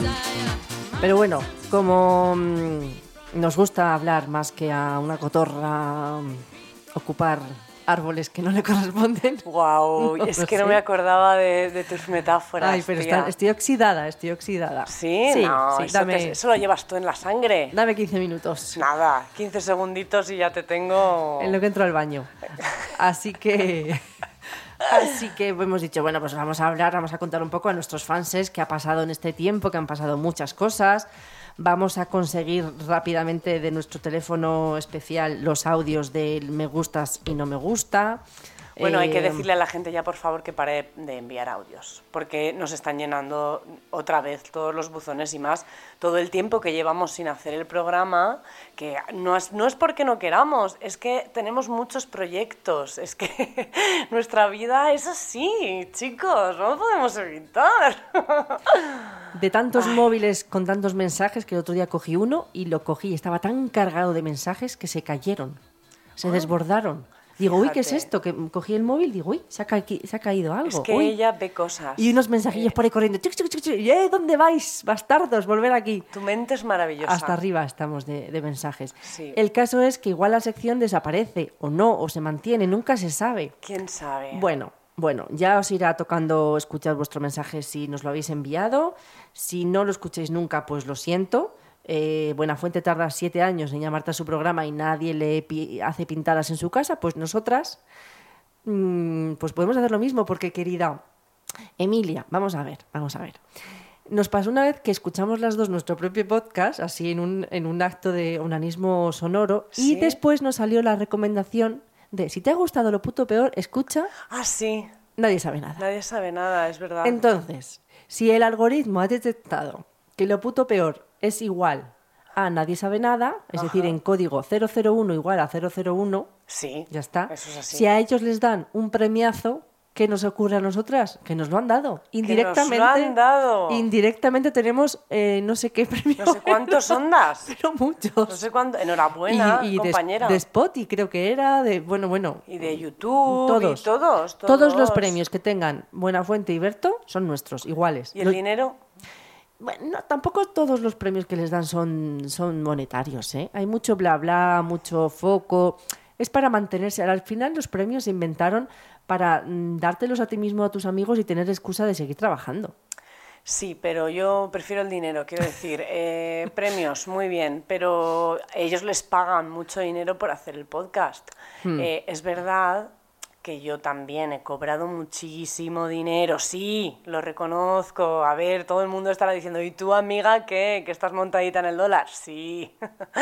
Pero bueno, como nos gusta hablar más que a una cotorra ocupar árboles que no le corresponden. Wow, no es lo que sé. no me acordaba de tus metáforas. Ay, pero tía. estoy oxidada. ¿Sí? Sí, No, sí, eso lo llevas tú en la sangre. dame 15 minutos Nada, 15 segunditos y ya te tengo... en lo que entro al baño. Así que hemos dicho, bueno, pues vamos a contar un poco a nuestros fanses qué ha pasado en este tiempo, que han pasado muchas cosas. Vamos a conseguir rápidamente de nuestro teléfono especial los audios del me gustas y no me gusta. Bueno, hay que decirle a la gente ya, por favor, que pare de enviar audios, porque nos están llenando otra vez todos los buzones y más todo el tiempo que llevamos sin hacer el programa, que no es porque no queramos, es que tenemos muchos proyectos, es que nuestra vida es así, chicos, no lo podemos evitar. De tantos móviles con tantos mensajes que el otro día cogí uno y lo cogí y estaba tan cargado de mensajes que se cayeron, se desbordaron. Digo, uy, ¿qué es Fíjate. esto? Que cogí el móvil, digo, uy, se ha caído algo. Es que uy. ella ve cosas. Y unos mensajillos por ahí corriendo. Chuc, chuc, chuc, chuc. ¿Dónde vais, bastardos? Volver aquí. Tu mente es maravillosa. Hasta arriba estamos de mensajes. Sí. El caso es que igual la sección desaparece o no, o se mantiene, nunca se sabe. ¿Quién sabe? Bueno, ya os irá tocando escuchar vuestro mensaje si nos lo habéis enviado. Si no lo escucháis nunca, pues lo siento. Buenafuente tarda 7 años en llamarte a su programa y nadie le hace pintadas en su casa, pues nosotras pues podemos hacer lo mismo, porque querida Emilia, vamos a ver. Nos pasó una vez que escuchamos las dos nuestro propio podcast, así en un acto de onanismo sonoro, ¿Sí? y después nos salió la recomendación de, si te ha gustado lo puto peor, escucha, Ah, sí. nadie sabe nada. Nadie sabe nada, es verdad. Entonces, si el algoritmo ha detectado que lo puto peor es igual a nadie sabe nada, es decir, en código 001 igual a 001, Sí. ya está. Eso es así. Si a ellos les dan un premiazo, ¿qué nos ocurre a nosotras? Que nos lo han dado. Indirectamente. nos lo han dado. Indirectamente tenemos no sé qué premio. No sé cuántos ondas. Pero muchos. No sé cuánto. Enhorabuena, y compañera. de Spotify creo que era, bueno. Y de YouTube. Todos. Y todos. Todos los premios que tengan Buenafuente y Berto son nuestros, iguales. ¿Y el dinero? Bueno, no, tampoco todos los premios que les dan son monetarios, ¿eh? Hay mucho bla bla, mucho foco. Es para mantenerse. Al final los premios se inventaron para dártelos a ti mismo, a tus amigos y tener excusa de seguir trabajando. Sí, pero yo prefiero el dinero, quiero decir, premios, muy bien, pero ellos les pagan mucho dinero por hacer el podcast. Es verdad que yo también he cobrado muchísimo dinero, sí, lo reconozco. A ver, todo el mundo estará diciendo, ¿y tú, amiga, qué? ¿Que estás montadita en el dólar? Sí.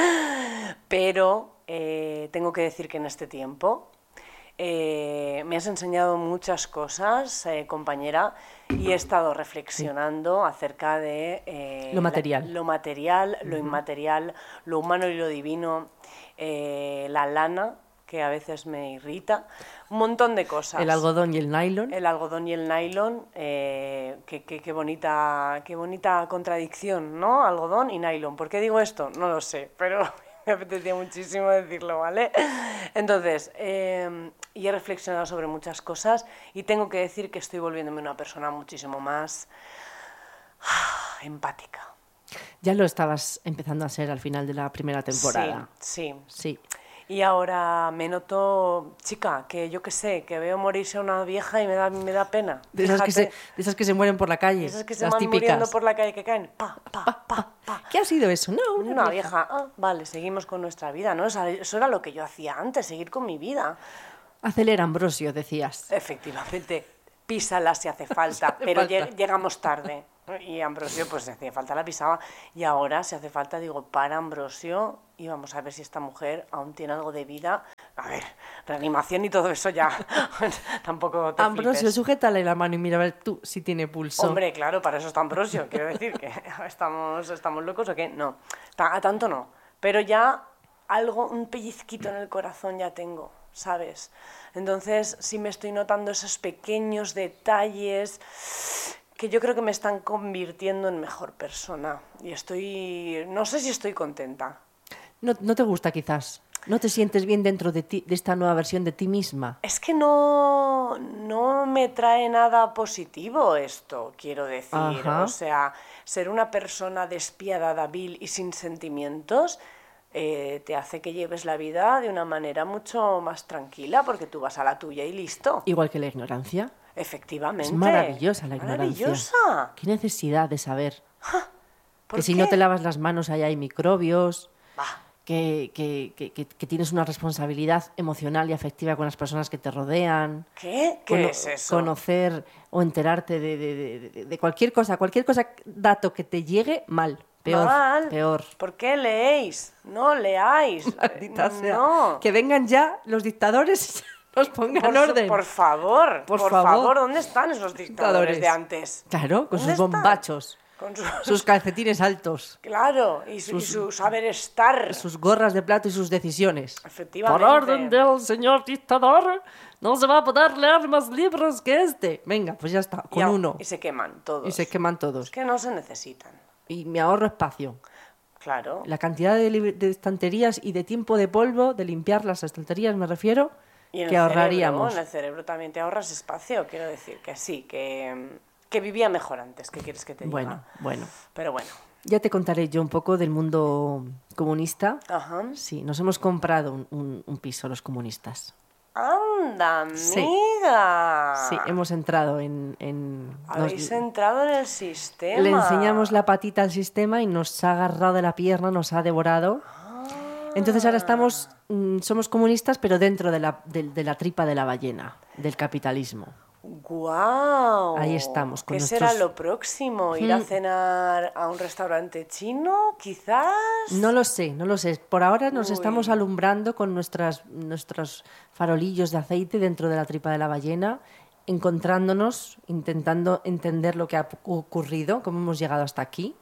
Pero tengo que decir que en este tiempo me has enseñado muchas cosas, compañera, y he estado reflexionando acerca de Lo material. lo material, lo inmaterial, lo humano y lo divino, la lana, que a veces me irrita, un montón de cosas. El algodón y el nylon. El algodón y el nylon, qué bonita contradicción, ¿no? Algodón y nylon. ¿Por qué digo esto? No lo sé, pero me apetecía muchísimo decirlo, ¿vale? Entonces, y he reflexionado sobre muchas cosas y tengo que decir que estoy volviéndome una persona muchísimo más empática. Ya lo estabas empezando a ser al final de la primera temporada. Sí. Sí. Y ahora me noto, chica, que yo qué sé, que veo morirse a una vieja y me da pena. De esas que se mueren por la calle. Esas que se las van típicas. muriendo por la calle, que caen, pa. ¿Qué ha sido eso? No, Una vieja. Ah, vale, seguimos con nuestra vida, ¿no? Eso era lo que yo hacía antes, seguir con mi vida. Acelera, Ambrosio, decías. Efectivamente, písala si hace falta, pero llegamos tarde. Y Ambrosio, pues si hacía falta la pisaba. Y ahora, si hace falta, digo, para Ambrosio y vamos a ver si esta mujer aún tiene algo de vida. A ver, reanimación y todo eso ya. Tampoco te Ambrosio, flipes. sujétale la mano y mira a ver tú si tiene pulso. Hombre, claro, para eso está Ambrosio. Quiero decir que estamos locos o qué. No, a tanto no. Pero ya algo, un pellizquito en el corazón ya tengo, ¿sabes? Entonces sí me estoy notando esos pequeños detalles que yo creo que me están convirtiendo en mejor persona. Y no sé si estoy contenta. No te gusta quizás. ¿No te sientes bien dentro de ti, de esta nueva versión de ti misma? Es que no me trae nada positivo esto, quiero decir. Ajá. O sea, ser una persona despiadada, vil y sin sentimientos te hace que lleves la vida de una manera mucho más tranquila, porque tú vas a la tuya y listo. Igual que la ignorancia. Efectivamente. Es maravillosa la ignorancia. Maravillosa. Qué necesidad de saber. ¿Por Que si qué? no te lavas las manos ahí hay microbios, Bah, que tienes una responsabilidad emocional y afectiva con las personas que te rodean. ¿qué? ¿Qué es eso? Conocer o enterarte de cualquier cosa, dato que te llegue, mal. Peor, Mal. peor. ¿Por qué leéis? No leáis. Maldita sea. No. Que vengan ya los dictadores y nos pongan orden. Por favor, Por por favor. favor, ¿dónde están esos dictadores de antes? Claro, con ¿Dónde sus están? bombachos, Con sus calcetines altos, Claro, y su saber estar. sus gorras de plato y sus decisiones. Efectivamente. Por orden del señor dictador, no se va a poder leer más libros que este. Venga, pues ya está, con uno. Y se queman todos. Y se queman todos. Es que no se necesitan. Y me ahorro espacio. Claro. La cantidad de estanterías y de tiempo de polvo, de limpiar las estanterías, me refiero, Y en que el ahorraríamos. cerebro, en el cerebro también te ahorras espacio, quiero decir que sí, que vivía mejor antes, ¿qué quieres que te diga? Bueno. Pero bueno. Ya te contaré yo un poco del mundo comunista. Ajá. Sí, nos hemos comprado un piso los comunistas. ¡Anda, Sí. amiga! Sí, hemos entrado en Habéis entrado en el sistema. le enseñamos la patita al sistema y nos ha agarrado de la pierna, nos ha devorado. Entonces ahora somos comunistas, pero dentro de la tripa de la ballena, del capitalismo. ¡Guau! Ahí estamos, con ¿Qué nuestros- será lo próximo? ¿Ir a cenar a un restaurante chino, quizás? No lo sé. Por ahora nos Uy. estamos alumbrando con nuestros farolillos de aceite dentro de la tripa de la ballena, encontrándonos, intentando entender lo que ha ocurrido, cómo hemos llegado hasta aquí.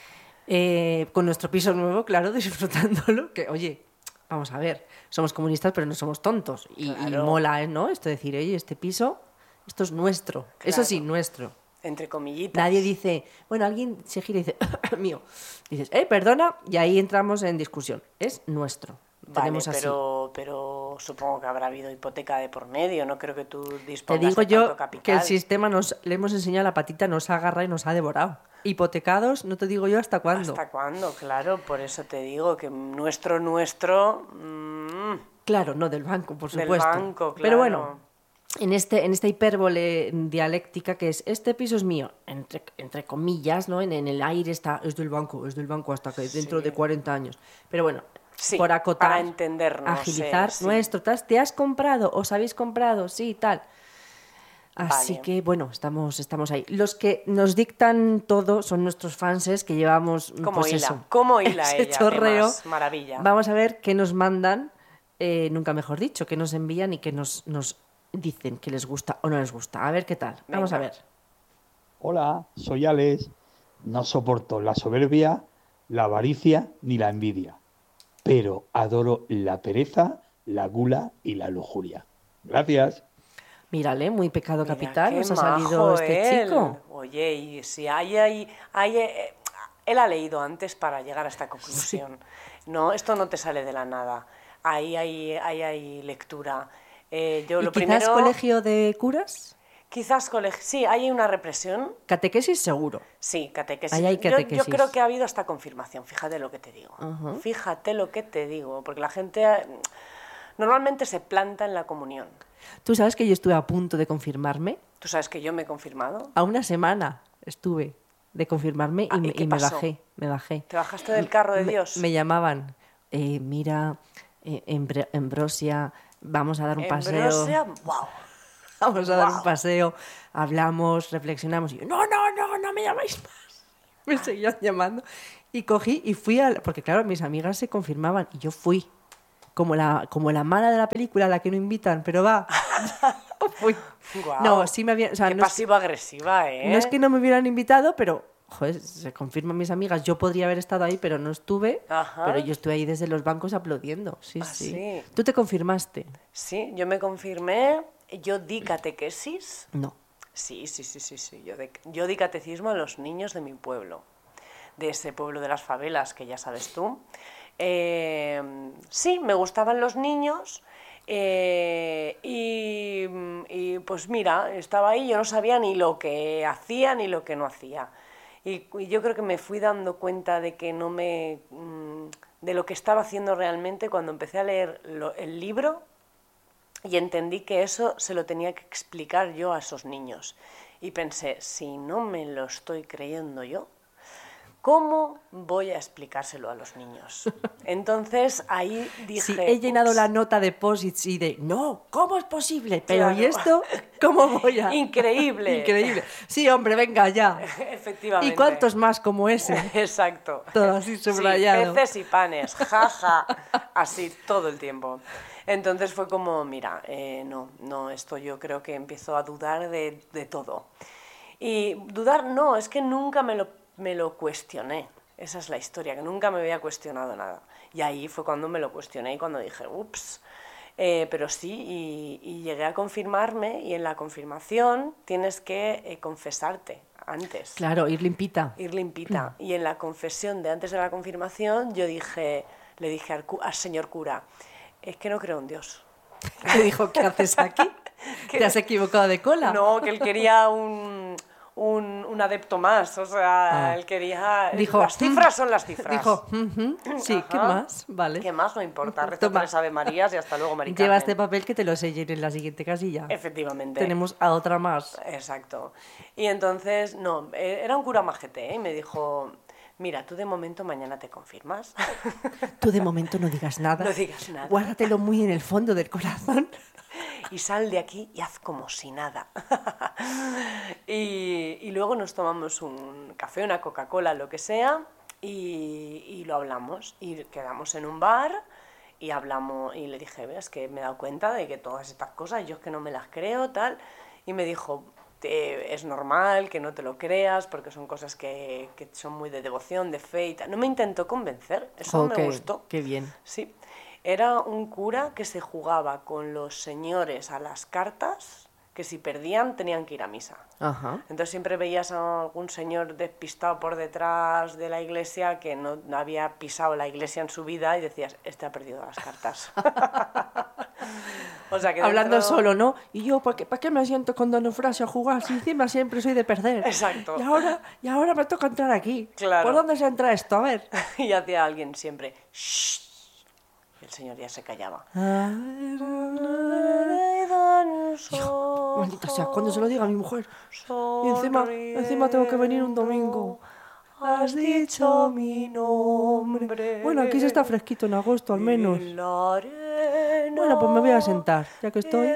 Con nuestro piso nuevo, claro, disfrutándolo, que oye, vamos a ver, somos comunistas pero no somos tontos. Y Claro. mola, ¿no? Esto de decir, oye, este piso, esto es nuestro. Eso Claro. sí, nuestro. Entre comillitas. Nadie dice, bueno, alguien se gira y dice, mío. Dices, perdona, y ahí entramos en discusión. Es nuestro. Lo Vale, tenemos así. pero supongo que habrá habido hipoteca de por medio. No creo que tú Te dispongas digo de yo tanto capital. que el sistema le hemos enseñado la patita, nos ha agarrado y nos ha devorado. Hipotecados, no te digo yo hasta cuándo. ¿Hasta cuándo? Claro, por eso te digo que nuestro... Claro, no del banco, por Del supuesto. banco, Pero claro. bueno, en esta hipérbole dialéctica que es, este piso es mío, entre comillas, ¿no? En el aire está, es del banco hasta que dentro de 40 años. Pero bueno, Sí, por acotar, para entendernos, agilizar sí. nuestro, ¿te has comprado? ¿Os habéis comprado? Sí, tal. Así Vale. que, bueno, estamos ahí. Los que nos dictan todo son nuestros fanses que llevamos, Como pues hila, eso, como hila ese ella, chorreo. además, maravilla. Vamos a ver qué nos mandan, nunca mejor dicho, qué nos envían y qué nos dicen que les gusta o no les gusta. A ver qué tal. Vamos a Venga. ver. Hola, soy Alex. No soporto la soberbia, la avaricia ni la envidia, pero adoro la pereza, la gula y la lujuria. Gracias. Mírale, muy pecado Mira, capital qué nos ha salido majo este él. chico. Oye, y si él ha leído antes para llegar a esta conclusión. No, esto no te sale de la nada. Ahí hay lectura. Yo ¿Y lo quizás primero, colegio de curas? quizás colegio. Sí, hay una represión. Catequesis seguro. Sí, catequesis. Ahí hay Yo catequesis. creo que ha habido hasta confirmación, fíjate lo que te digo. Ajá. Fíjate lo que te digo, porque la gente normalmente se planta en la comunión. ¿Tú sabes que yo estuve a punto de confirmarme? ¿Tú sabes que yo me he confirmado? A una semana estuve de confirmarme Ah, y ¿y qué me pasó? bajé. ¿Te bajaste del carro de Dios? Me llamaban, mira, Ambrosia, vamos a dar un paseo. Ambrosia, wow. Vamos a dar un Guau. paseo, hablamos, reflexionamos. Y yo, no me llamáis más. Me seguían llamando. Y cogí y fui porque claro, mis amigas se confirmaban y yo fui. Como la mala de la película, a la que no invitan, pero va. Fui. Guau. No, sí me habían... O sea, Qué no es, pasivo-agresiva, ¿eh? no es que no me hubieran invitado, pero... Joder, se confirman mis amigas. Yo podría haber estado ahí, pero no estuve. Ajá. Pero yo estuve ahí desde los bancos aplaudiendo. Sí, ¿Ah, sí. sí? ¿Tú te confirmaste? Sí, yo me confirmé, yo di catequesis. No. Sí. Yo di catecismo a los niños de mi pueblo, de ese pueblo de las favelas que ya sabes tú. Sí, me gustaban los niños y pues mira, estaba ahí, yo no sabía ni lo que hacía ni lo que no hacía. Y yo creo que me fui dando cuenta de que de lo que estaba haciendo realmente cuando empecé a leer el libro y entendí que eso se lo tenía que explicar yo a esos niños. Y pensé, si no me lo estoy creyendo yo, ¿cómo voy a explicárselo a los niños? Entonces ahí dije... Sí, he llenado la nota de posits y de, no, ¿cómo es posible? Pero claro. ¿Y esto? ¿Cómo voy a...? Increíble. Increíble. Sí, hombre, venga ya. Efectivamente. ¿Y cuántos más como ese? Exacto. Todo así subrayado. Sí, peces y panes, jaja, así todo el tiempo. Entonces fue como, mira, no, esto yo creo que empiezo a dudar de todo. Y dudar no, es que nunca me lo cuestioné. Esa es la historia, que nunca me había cuestionado nada. Y ahí fue cuando me lo cuestioné y cuando dije, ups. Pero sí, y llegué a confirmarme, y en la confirmación tienes que confesarte antes. Claro, ir limpita. Ir limpita. Y en la confesión de antes de la confirmación le dije al señor cura, es que no creo en Dios. ¿Qué dijo? ¿Qué haces aquí? ¿Te has equivocado de cola? No, que él quería un adepto más, o sea, él quería... Dijo, las cifras son las cifras. Dijo, sí, Ajá. ¿Qué más? Vale. ¿Qué más? No importa, reza 3 Ave Marías y hasta luego, Mari Carmen. Lleva este papel que te lo sellen en la siguiente casilla. Efectivamente. Tenemos a otra más. Exacto. Y entonces, no, era un cura majete, y me dijo... Mira, tú de momento mañana te confirmas. Tú de momento no digas nada. No digas nada. Guárdatelo muy en el fondo del corazón. Y sal de aquí y haz como si nada. y luego nos tomamos un café, una Coca-Cola, lo que sea, y lo hablamos. Y quedamos en un bar y hablamos. Y le dije, ves que me he dado cuenta de que todas estas cosas, yo es que no me las creo, tal. Y me dijo... es normal que no te lo creas porque son cosas que son muy de devoción, de fe y tal. No me intentó convencer, eso me gustó. Qué bien. Sí, era un cura que se jugaba con los señores a las cartas, que si perdían tenían que ir a misa. Ajá. Entonces siempre veías a algún señor despistado por detrás de la iglesia que no había pisado la iglesia en su vida y decías, este ha perdido las cartas. O sea que hablando solo, ¿no? Y yo, ¿para qué me siento con Don Eufrasio a jugar si encima siempre soy de perder? Exacto. Y ahora me toca entrar aquí. Claro. ¿Por dónde se entra esto? A ver. Y hacía alguien siempre, shh. Y el señor ya se callaba. Hijo, maldita sea, cuando se lo diga a mi mujer. Y encima tengo que venir un domingo. Has dicho mi nombre. Bueno, aquí se está fresquito en agosto al menos. Bueno, pues me voy a sentar, ya que estoy.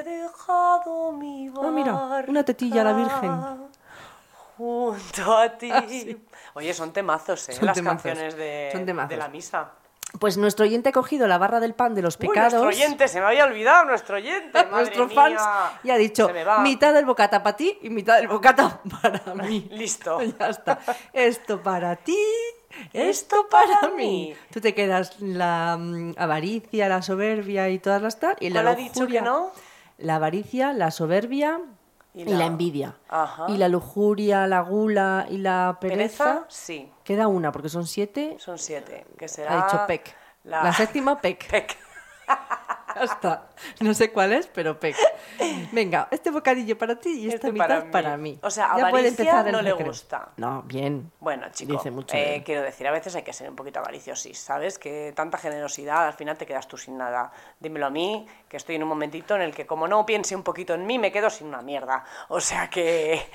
Mira, una tetilla a la Virgen. Junto a ti. Sí. Oye, son temazos, Son las temazos. Canciones de la misa. Pues nuestro oyente ha cogido la barra del pan de los pecados. Nuestro oyente, se me había olvidado, nuestro oyente, nuestro madre fans, mía. y ha dicho, mitad del bocata para ti y mitad del bocata para mí. Listo. Ya está. Esto para ti, esto para mí. Tú te quedas la avaricia, la soberbia y todas las tal. Y la lujuria, ha dicho que no? La avaricia, la soberbia y la envidia. Ajá. Y la lujuria, la gula y la pereza. Sí. Queda una, porque son 7. Son 7, que será... Ha dicho Pec. La séptima, Pec. Pec. Ya está. No sé cuál es, pero Pec. Venga, este bocadillo para ti y esta mitad para mí. O sea, ya puede avaricia empezar el no le recreo. gusta. No, bien. Bueno, chico, Dice mucho quiero decir, a veces hay que ser un poquito avariciosis, ¿sabes? Que tanta generosidad, al final te quedas tú sin nada. Dímelo a mí, que estoy en un momentito en el que como no piense un poquito en mí, me quedo sin una mierda. O sea que...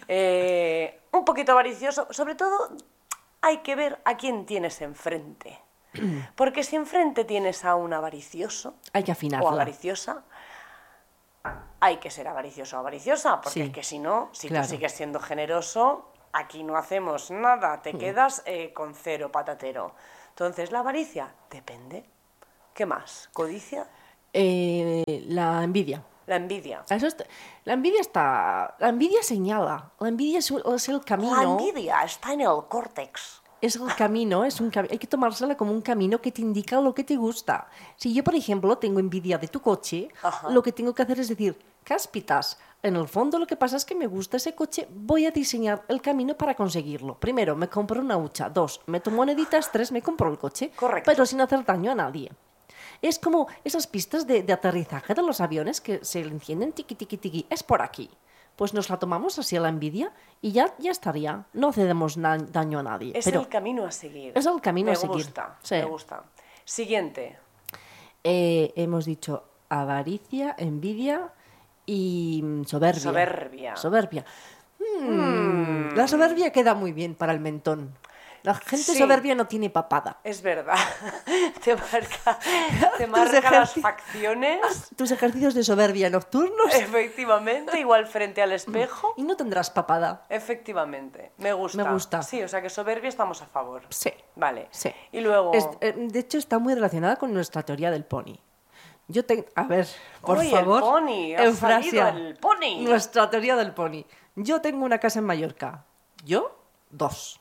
un poquito avaricioso, sobre todo... Hay que ver a quién tienes enfrente. Porque si enfrente tienes a un avaricioso hay que afinarla. o avariciosa, hay que ser avaricioso o avariciosa, porque Sí, es que si no, si claro. tú sigues siendo generoso, aquí no hacemos nada, te quedas con 0 patatero. Entonces, la avaricia, depende. ¿Qué más? ¿Codicia? La envidia. La envidia. La envidia señala. La envidia es el camino. La envidia está en el córtex. Es el camino, hay que tomársela como un camino que te indica lo que te gusta. Si yo, por ejemplo, tengo envidia de tu coche, Ajá. lo que tengo que hacer es decir, cáspitas, en el fondo lo que pasa es que me gusta ese coche, voy a diseñar el camino para conseguirlo. Primero, me compro una hucha. 2, meto moneditas. 3, me compro el coche. Correcto. Pero sin hacer daño a nadie. Es como esas pistas de aterrizaje de los aviones que se encienden tiqui, tiqui, tiqui. Es por aquí. pues nos la tomamos así a la envidia y ya estaría. No cedemos daño a nadie. Es pero el camino a seguir. es el camino a seguir. Me gusta, Sí. me gusta. Siguiente. Hemos dicho avaricia, envidia y soberbia. Soberbia. La soberbia queda muy bien para el mentón. La gente Sí. soberbia no tiene papada. Es verdad. Te marca las facciones. Tus ejercicios de soberbia nocturnos Efectivamente, igual frente al espejo. y no tendrás papada. Efectivamente, me gusta. Me gusta. Sí, o sea que soberbia estamos a favor. Sí. Vale. Sí. Y luego... De hecho, está muy relacionada con nuestra teoría del pony. A ver, por ¡Uy, favor. el pony! ¡Ha Eufrasia, salido el pony! Nuestra teoría del pony. Yo tengo una casa en Mallorca. Yo, 2.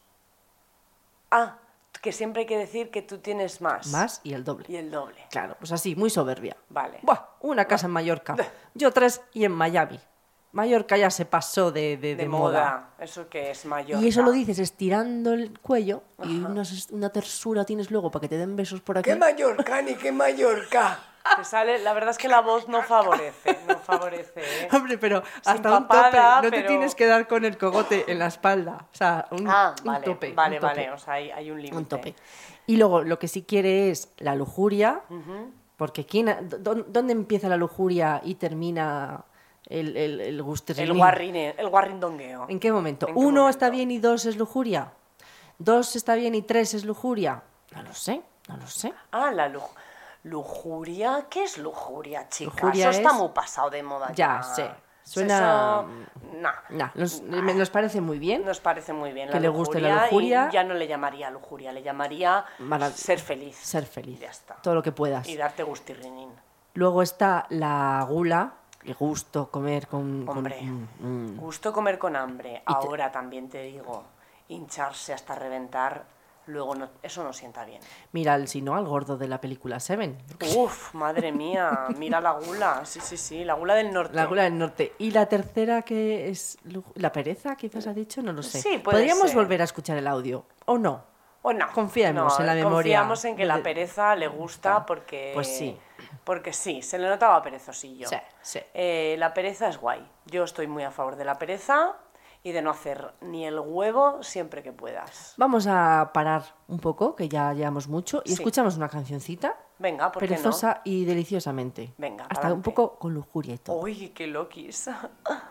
Ah, que siempre hay que decir que tú tienes más. Más y el doble. Y el doble. Claro, pues así, muy soberbia. Vale. Buah, una casa en Mallorca. Yo 3 y en Miami. Mallorca ya se pasó de moda. Eso que es mayor. Y eso lo dices estirando el cuello y una tersura tienes luego para que te den besos por aquí. ¡Qué Mallorca, ni qué Mallorca! Te sale, la verdad es que la voz no favorece, ¿eh? Hombre, pero Sin hasta un papada, tope. No te pero- tienes que dar con el cogote en la espalda. O sea, un Vale, tope. vale, un tope. vale. O sea, hay un límite. Un tope. Y luego lo que sí quiere es la lujuria, porque ¿dónde empieza la lujuria y termina el gusterrilín? El guarrindongueo. ¿En qué momento? ¿En qué 1 momento? está bien y 2 es lujuria. 2 está bien y 3 es lujuria. No lo sé. Ah, la lujuria. ¿Qué es lujuria, chicas? Lujuria Eso está es- muy pasado de moda Ya ya. sé. Suena... Nah. Nos parece muy bien. Nos parece muy bien Que la le guste la lujuria. y ya no le llamaría lujuria, le llamaría ser feliz. Ser feliz. Ya está. Todo lo que puedas. Y darte gustirrinín. Luego está la gula, el gusto comer con... Hombre, gusto comer con hambre. Ahora también te digo, hincharse hasta reventar, luego eso no sienta bien. Mira, al gordo de la película Seven. Uf, madre mía, mira la gula. Sí, la gula del norte. La gula del norte. Y la tercera que es la pereza, quizás ha dicho, no lo sé. Sí, puede Podríamos ser. volver a escuchar el audio, ¿o no? O no. Confiemos en la memoria. Confiamos en que la pereza le gusta porque... Pues sí. Porque sí, se le notaba perezosillo. Sí. La pereza es guay. Yo estoy muy a favor de la pereza y de no hacer ni el huevo siempre que puedas. Vamos a parar un poco, que ya llevamos mucho, y Sí. escuchamos una cancioncita Venga, ¿por qué no? perezosa y deliciosamente. Venga, Hasta pa'lante. un poco con lujuria y todo. Uy, qué loquis.